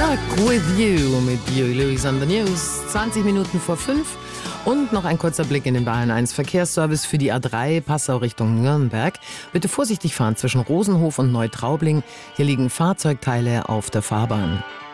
Stuck with you mit Huey Lewis on the News. 20 Minuten vor 5 und noch ein kurzer Blick in den Bayern 1 Verkehrsservice für die A3 Passau Richtung Nürnberg. Bitte vorsichtig fahren zwischen Rosenhof und Neutraubling. Hier liegen Fahrzeugteile auf der Fahrbahn.